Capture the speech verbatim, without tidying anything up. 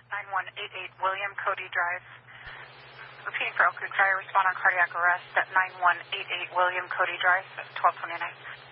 nine one eight eight William Cody Drive. Repeating for Oak Creek Fire, respond on cardiac arrest at nine one eight eight William Cody Drive, twelve twenty-nine.